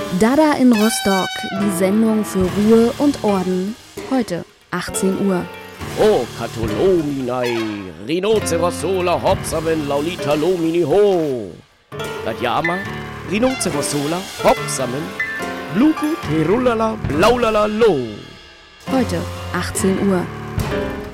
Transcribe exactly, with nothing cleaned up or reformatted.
Dada in Rostock, die Sendung für Ruhe und Orden. Heute, achtzehn Uhr. O Katolominai, Rhinocerosola hopsamen laulita lomini ho. Ladjama, Rhinocerosola hopsamen, Bluku terulala blaulala lo. Heute, achtzehn Uhr.